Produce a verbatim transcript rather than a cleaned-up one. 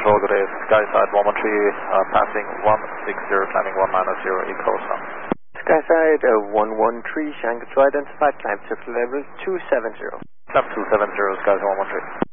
control, good day. Skyside one one three, uh, passing one six zero, climbing one minus zero, eco sound. Skyside uh, one one three, Shanghai control identified, climb circle level two seven zero. Climb two seven zero, Skyside one one three.